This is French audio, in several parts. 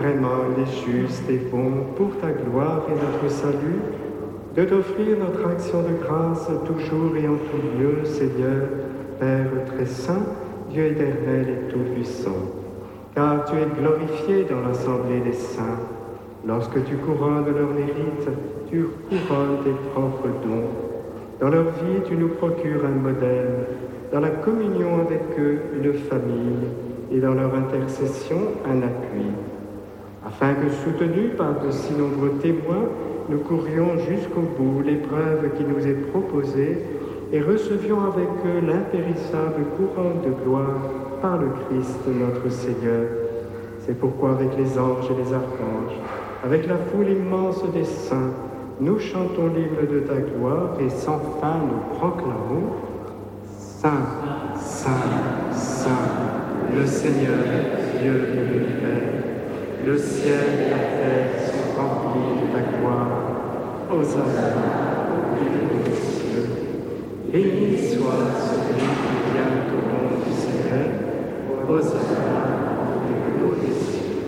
Vraiment, il est juste et bon pour ta gloire et notre salut de t'offrir notre action de grâce toujours et en tout lieu, Seigneur, Père très saint, Dieu éternel et tout-puissant. Car tu es glorifié dans l'assemblée des saints. Lorsque tu couronnes leur mérite, tu couronnes tes propres dons. Dans leur vie, tu nous procures un modèle, dans la communion avec eux, une famille, et dans leur intercession, un appui. Afin que, soutenus par de si nombreux témoins, nous courions jusqu'au bout l'épreuve qui nous est proposée et recevions avec eux l'impérissable couronne de gloire par le Christ notre Seigneur. C'est pourquoi avec les anges et les archanges, avec la foule immense des saints, nous chantons l'hymne de ta gloire et sans fin nous proclamons « Saint, Saint, Saint, le Seigneur, Dieu de l'univers. Le ciel et la terre sont remplis de ta gloire. Hosanna au milieu des cieux. Béni soit celui qui vient au nom du Seigneur. Hosanna au milieu des cieux.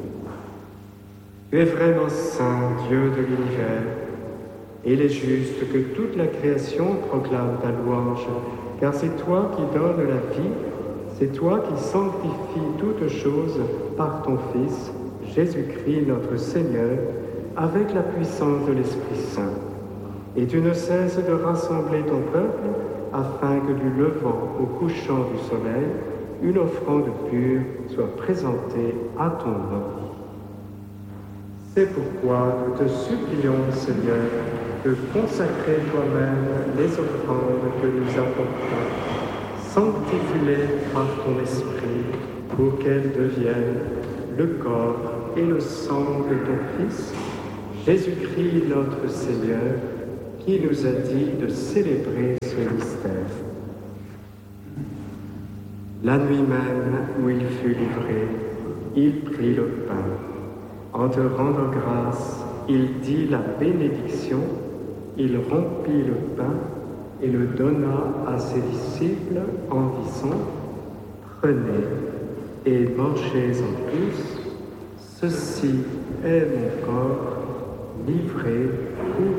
Tu es vraiment saint, Dieu de l'univers. Il est juste que toute la création proclame ta louange, car c'est toi qui donnes la vie, c'est toi qui sanctifies toutes choses par ton Fils, Jésus-Christ notre Seigneur, avec la puissance de l'Esprit Saint. Et tu ne cesses de rassembler ton peuple, afin que du levant au couchant du soleil, une offrande pure soit présentée à ton nom. C'est pourquoi nous te supplions, Seigneur, de consacrer toi-même les offrandes que nous apportons. Sanctifie-les par ton Esprit, pour qu'elles deviennent le corps et le sang de ton Fils, Jésus-Christ notre Seigneur, qui nous a dit de célébrer ce mystère. La nuit même où il fut livré, il prit le pain. En te rendant grâce, il dit la bénédiction, il rompit le pain et le donna à ses disciples en disant « Prenez et mangez-en tous, ceci est mon corps livré pour